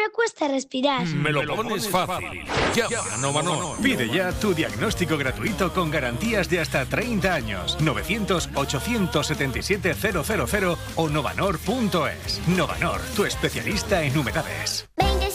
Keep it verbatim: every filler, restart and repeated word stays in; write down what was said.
me cuesta respirar. Me lo pones fácil. Llama a Novanor. Pide ya tu diagnóstico gratuito con garantías de hasta treinta años. novecientos, ochocientos setenta y siete, cero cero cero o novanor punto es. Novanor, tu especialista en humedades.